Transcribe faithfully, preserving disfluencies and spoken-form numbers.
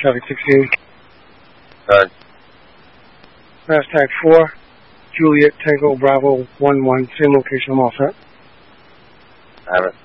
traffic sixteen. Done. Fast tag four, Juliet Tango Bravo one one, same location, I'm all set. Have it.